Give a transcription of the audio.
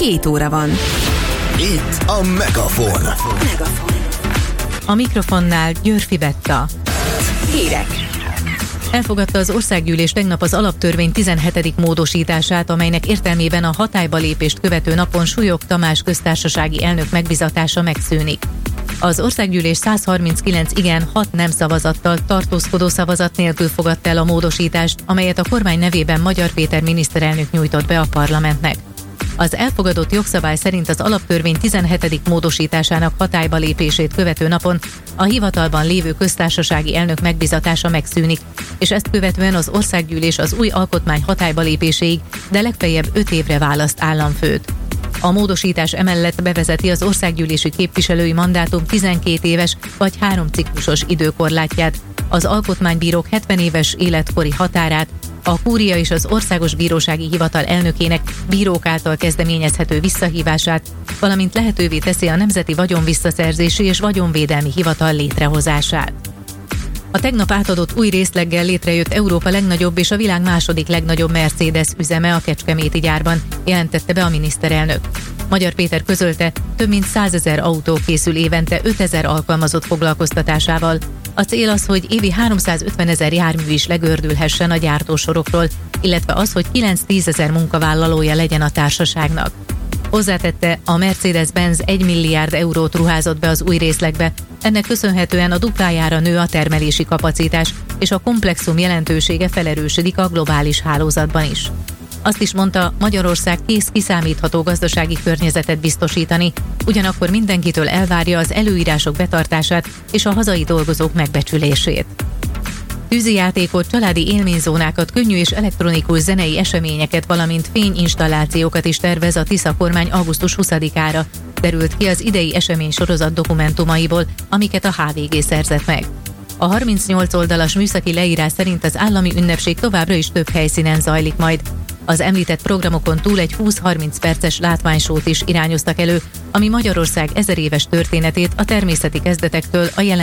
7 óra van. Itt a Megafon. A mikrofonnál Györfi Betta. Hírek. Elfogadta az országgyűlés tegnap az alaptörvény 17. módosítását, amelynek értelmében a hatályba lépést követő napon Súlyog Tamás köztársasági elnök megbizatása megszűnik. Az országgyűlés 139 igen, 6 nem szavazattal, tartózkodó szavazat nélkül fogadta el a módosítást, amelyet a kormány nevében Magyar Péter miniszterelnök nyújtott be a parlamentnek. Az elfogadott jogszabály szerint az alaptörvény 17. módosításának hatályba lépését követő napon a hivatalban lévő köztársasági elnök megbizatása megszűnik, és ezt követően az országgyűlés az új alkotmány hatályba lépéséig, de legfeljebb 5 évre választ államfőt. A módosítás emellett bevezeti az országgyűlési képviselői mandátum 12 éves vagy 3 ciklusos időkorlátját, az alkotmánybírók 70 éves életkori határát, a kúria és az Országos Bírósági Hivatal elnökének bírók által kezdeményezhető visszahívását, valamint lehetővé teszi a Nemzeti Vagyonvisszaszerzési és Vagyonvédelmi Hivatal létrehozását. A tegnap átadott új részleggel létrejött Európa legnagyobb és a világ második legnagyobb Mercedes üzeme a kecskeméti gyárban, jelentette be a miniszterelnök. Magyar Péter közölte, több mint 100 000 autó készül évente 5 000 alkalmazott foglalkoztatásával. A cél az, hogy évi 350 000 jármű is legördülhessen a gyártósorokról, illetve az, hogy 9-10 000 munkavállalója legyen a társaságnak. Hozzátette, a Mercedes-Benz 1 milliárd eurót ruházott be az új részlegbe, ennek köszönhetően a duplájára nő a termelési kapacitás, és a komplexum jelentősége felerősödik a globális hálózatban is. Azt is mondta, Magyarország kész kiszámítható gazdasági környezetet biztosítani, ugyanakkor mindenkitől elvárja az előírások betartását és a hazai dolgozók megbecsülését. Tűzijátékot, családi élményzónákat, könnyű és elektronikus zenei eseményeket, valamint fényinstallációkat is tervez a Tisza kormány augusztus 20-ára, derült ki az idei eseménysorozat dokumentumaiból, amiket a HVG szerzett meg. A 38 oldalas műszaki leírás szerint az állami ünnepség továbbra is több helyszínen zajlik majd. Az említett programokon túl egy 20-30 perces látványsót is irányoztak elő, ami Magyarország 1000 éves történetét a természeti kezdetektől a jelen